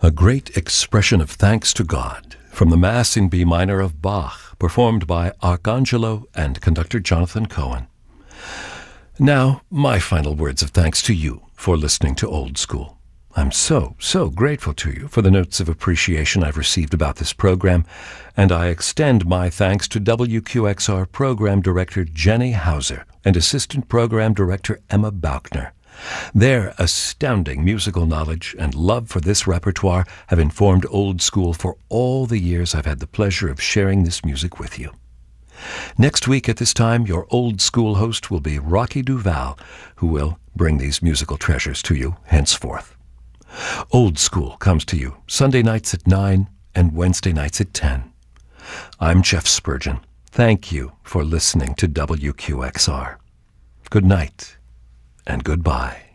A great expression of thanks to God from the Mass in B minor of Bach, performed by Arcangelo and conductor Jonathan Cohen. Now, my final words of thanks to you for listening to Old School. I'm so grateful to you for the notes of appreciation I've received about this program, and I extend my thanks to WQXR Program Director Jenny Hauser and Assistant Program Director Emma Baukner. Their astounding musical knowledge and love for this repertoire have informed Old School for all the years I've had the pleasure of sharing this music with you. Next week at this time, your Old School host will be Rocky Duval, who will bring these musical treasures to you henceforth. Old School comes to you Sunday nights at 9 and Wednesday nights at 10. I'm Jeff Spurgeon. Thank you for listening to WQXR. Good night and goodbye.